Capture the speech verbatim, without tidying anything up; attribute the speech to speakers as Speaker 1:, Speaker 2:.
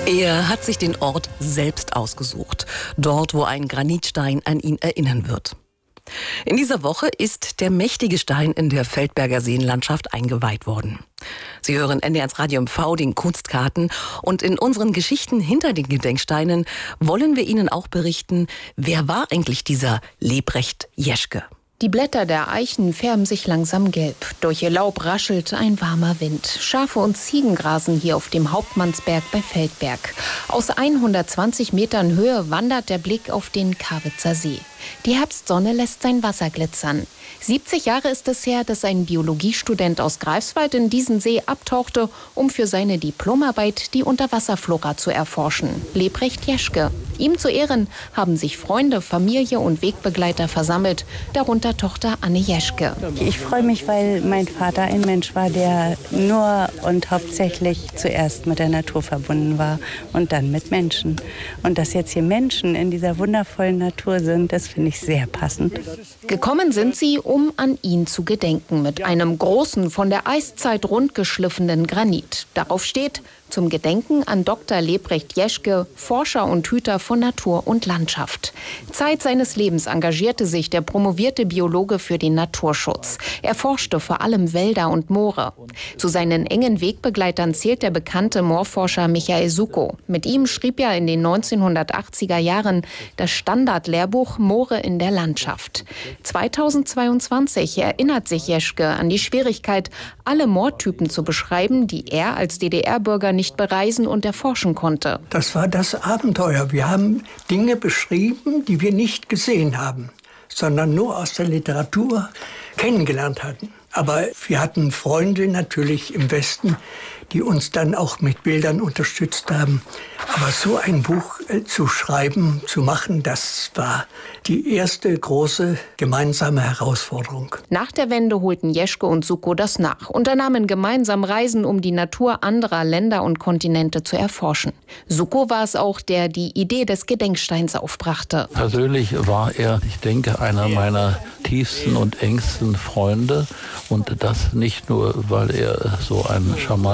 Speaker 1: Er hat sich den Ort selbst ausgesucht, dort, wo ein Granitstein an ihn erinnern wird. In dieser Woche ist der mächtige Stein in der Feldberger Seenlandschaft eingeweiht worden. Sie hören N D R eins Radio M V, den Kunstkarten, und in unseren Geschichten hinter den Gedenksteinen wollen wir Ihnen auch berichten, wer war eigentlich dieser Lebrecht Jeschke?
Speaker 2: Die Blätter der Eichen färben sich langsam gelb. Durch ihr Laub raschelt ein warmer Wind. Schafe und Ziegen grasen hier auf dem Hauptmannsberg bei Feldberg. Aus hundertzwanzig Metern Höhe wandert der Blick auf den Karwitzer See. Die Herbstsonne lässt sein Wasser glitzern. siebzig Jahre ist es her, dass ein Biologiestudent aus Greifswald in diesen See abtauchte, um für seine Diplomarbeit die Unterwasserflora zu erforschen. Lebrecht Jeschke. Ihm zu Ehren haben sich Freunde, Familie und Wegbegleiter versammelt, darunter Tochter Anne Jeschke.
Speaker 3: Ich freue mich, weil mein Vater ein Mensch war, der nur und hauptsächlich zuerst mit der Natur verbunden war und dann mit Menschen. Und dass jetzt hier Menschen in dieser wundervollen Natur sind, das finde ich sehr passend.
Speaker 2: Gekommen sind sie, um an ihn zu gedenken, mit einem großen, von der Eiszeit rundgeschliffenen Granit. Darauf steht: zum Gedenken an Doktor Lebrecht Jeschke, Forscher und Hüter von Natur und Landschaft. Zeit seines Lebens engagierte sich der promovierte Biologe für den Naturschutz. Er forschte vor allem Wälder und Moore. Zu seinen engen Wegbegleitern zählt der bekannte Moorforscher Michael Suckow. Mit ihm schrieb er in den neunzehnhundertachtziger Jahren das Standardlehrbuch Moore in der Landschaft. zweitausendzweiundzwanzig erinnert sich Jeschke an die Schwierigkeit, alle Moortypen zu beschreiben, die er als D D R-Bürger nicht nicht bereisen und erforschen konnte.
Speaker 4: Das war das Abenteuer. Wir haben Dinge beschrieben, die wir nicht gesehen haben, sondern nur aus der Literatur kennengelernt hatten. Aber wir hatten Freunde natürlich im Westen, die uns dann auch mit Bildern unterstützt haben. Aber so ein Buch äh, zu schreiben, zu machen, das war die erste große gemeinsame Herausforderung.
Speaker 2: Nach der Wende holten Jeschke und Suckow das nach, unternahmen gemeinsam Reisen, um die Natur anderer Länder und Kontinente zu erforschen. Suckow war es auch, der die Idee des Gedenksteins aufbrachte.
Speaker 5: Persönlich war er, ich denke, einer meiner tiefsten und engsten Freunde. Und das nicht nur, weil er so ein charmanter